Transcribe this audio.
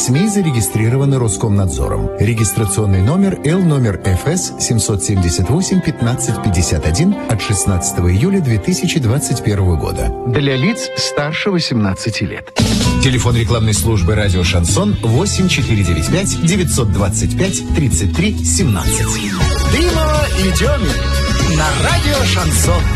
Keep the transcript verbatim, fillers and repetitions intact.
СМИ зарегистрированы Роскомнадзором. Регистрационный номер Л номер ФС семьсот семьдесят восемь пятнадцать пятьдесят один от шестнадцатого июля две тысячи двадцать первого года. Для лиц старше восемнадцати лет. Телефон рекламной службы «Радио Шансон» восемь четыре девять пять девятьсот двадцать пять тридцать три семнадцать. Дима и Демин на «Радио Шансон».